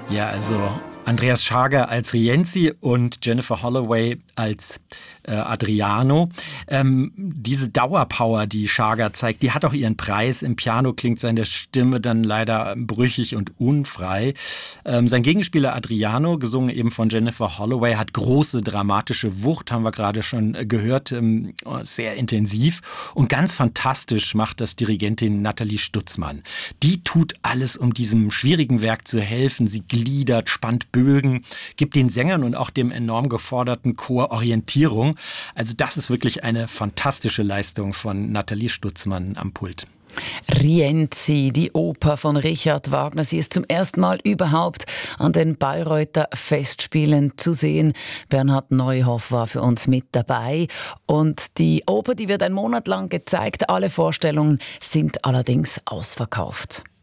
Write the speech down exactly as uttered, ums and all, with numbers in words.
Ja, also Andreas Schager als Rienzi und Jennifer Holloway als äh, Adriano. Ähm, diese Dauerpower, die Schager zeigt, die hat auch ihren Preis. Im Piano klingt seine Stimme dann leider brüchig und unfrei. Ähm, sein Gegenspieler Adriano, gesungen eben von Jennifer Holloway, hat große dramatische Wucht, haben wir gerade schon gehört, ähm, sehr intensiv. Und ganz fantastisch macht das Dirigentin Nathalie Stutzmann. Die tut alles, um diesem schwierigen Werk zu helfen. Sie gliedert, spannt Bögen, gibt den Sängern und auch dem enorm geforderten Chor Orientierung. Also das ist wirklich eine fantastische Leistung von Nathalie Stutzmann am Pult. Rienzi, die Oper von Richard Wagner. Sie ist zum ersten Mal überhaupt an den Bayreuther Festspielen zu sehen. Bernhard Neuhoff war für uns mit dabei. Und die Oper, die wird einen Monat lang gezeigt. Alle Vorstellungen sind allerdings ausverkauft.